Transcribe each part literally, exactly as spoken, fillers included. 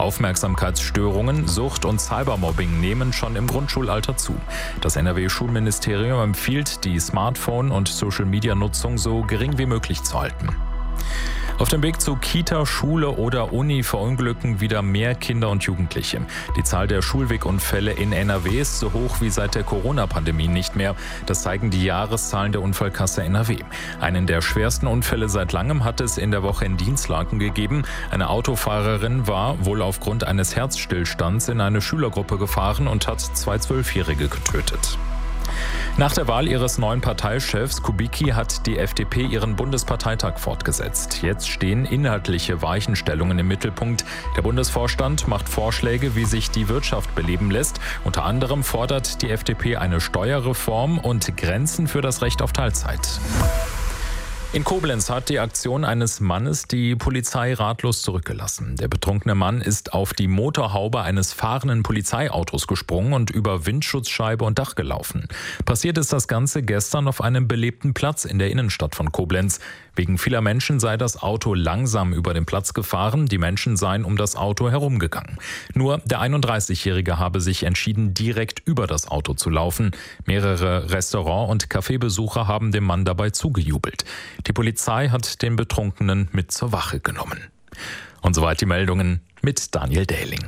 Aufmerksamkeitsstörungen, Sucht und Cybermobbing nehmen schon im Grundschulalter zu. Das N R W-Schulministerium empfiehlt, die Smartphone- und Social-Media-Nutzung so gering wie möglich zu halten. Auf dem Weg zu Kita, Schule oder Uni verunglücken wieder mehr Kinder und Jugendliche. Die Zahl der Schulwegunfälle in N R W ist so hoch wie seit der Corona-Pandemie nicht mehr. Das zeigen die Jahreszahlen der Unfallkasse N R W. Einen der schwersten Unfälle seit langem hat es in der Woche in Dinslaken gegeben. Eine Autofahrerin war wohl aufgrund eines Herzstillstands in eine Schülergruppe gefahren und hat zwei Zwölfjährige getötet. Nach der Wahl ihres neuen Parteichefs Kubicki hat die F D P ihren Bundesparteitag fortgesetzt. Jetzt stehen inhaltliche Weichenstellungen im Mittelpunkt. Der Bundesvorstand macht Vorschläge, wie sich die Wirtschaft beleben lässt. Unter anderem fordert die F D P eine Steuerreform und Grenzen für das Recht auf Teilzeit. In Koblenz hat die Aktion eines Mannes die Polizei ratlos zurückgelassen. Der betrunkene Mann ist auf die Motorhaube eines fahrenden Polizeiautos gesprungen und über Windschutzscheibe und Dach gelaufen. Passiert ist das Ganze gestern auf einem belebten Platz in der Innenstadt von Koblenz. Wegen vieler Menschen sei das Auto langsam über den Platz gefahren, die Menschen seien um das Auto herumgegangen. Nur der einunddreißigjährige habe sich entschieden, direkt über das Auto zu laufen. Mehrere Restaurant- und Kaffeebesucher haben dem Mann dabei zugejubelt. Die Polizei hat den Betrunkenen mit zur Wache genommen. Und soweit die Meldungen mit Daniel Dähling.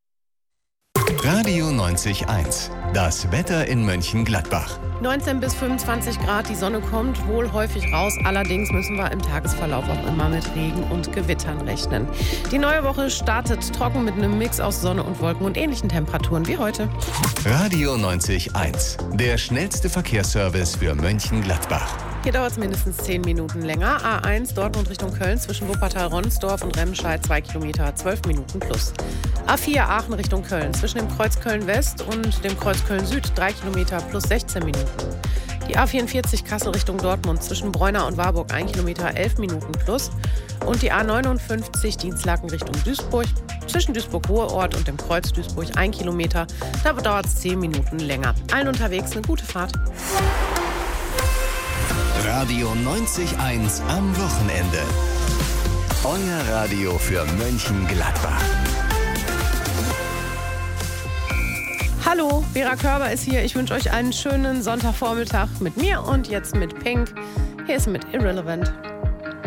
Radio neunzig Komma eins. Das Wetter in Mönchengladbach. neunzehn bis fünfundzwanzig Grad, die Sonne kommt wohl häufig raus. Allerdings müssen wir im Tagesverlauf auch immer mit Regen und Gewittern rechnen. Die neue Woche startet trocken mit einem Mix aus Sonne und Wolken und ähnlichen Temperaturen wie heute. Radio neunzig Komma eins. Der schnellste Verkehrsservice für Mönchengladbach. Hier dauert es mindestens zehn Minuten länger. A eins Dortmund Richtung Köln zwischen Wuppertal-Ronsdorf und Remscheid zwei Kilometer, zwölf Minuten plus. A vier Aachen Richtung Köln zwischen dem Kreuz Köln-West und dem Kreuz Köln-Süd drei Kilometer plus sechzehn Minuten. Die A vierundvierzig Kassel Richtung Dortmund zwischen Bräuna und Warburg ein Kilometer, elf Minuten plus. Und die A neunundfünfzig Dinslaken Richtung Duisburg zwischen Duisburg-Hoheort und dem Kreuz Duisburg ein Kilometer. Da dauert es zehn Minuten länger. Allen unterwegs eine gute Fahrt. Radio neunzig Komma eins am Wochenende. Euer Radio für Mönchengladbach. Hallo, Vera Körber ist hier. Ich wünsche euch einen schönen Sonntagvormittag mit mir und jetzt mit Pink. Hier ist mit Irrelevant.